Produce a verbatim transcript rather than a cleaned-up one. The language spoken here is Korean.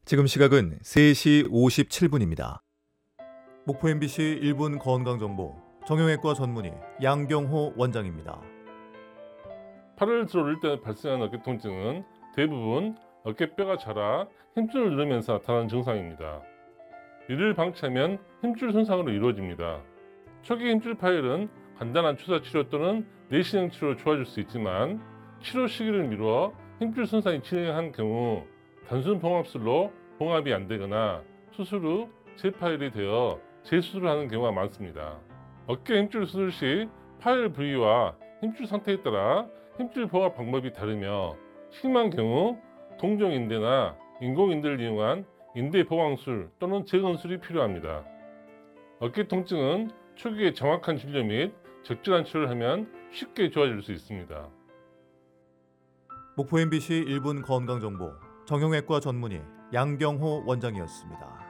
지금 시각은 세 시 오십칠 분입니다. 목포 엠비씨 일 분 건강정보 정형외과 전문의 양경호 원장입니다. 팔을 들어올릴 때 발생하는 어깨 통증은 대부분 어깨뼈가 자라 힘줄을 누르면서 나타나는 증상입니다. 이를 방치하면 힘줄 손상으로 이루어집니다. 초기 힘줄 파열은 간단한 주사 치료 또는 내시경 치료로 좋아질 수 있지만 치료 시기를 미루어 힘줄 손상이 진행한 경우 단순 봉합술로 봉합이 안 되거나 수술 후 재파열이 되어 재수술을 하는 경우가 많습니다. 어깨 힘줄 수술 시 파열 부위와 힘줄 상태에 따라 힘줄 봉합 방법이 다르며 심한 경우 동종인대나 인공인대를 이용한 인대 보강술 또는 재건술이 필요합니다. 어깨 통증은 초기에 정확한 진료 및 적절한 치료를 하면 쉽게 좋아질 수 있습니다. 목포 엠비씨 일 분 건강정보 정형외과 전문의 양경호 원장이었습니다.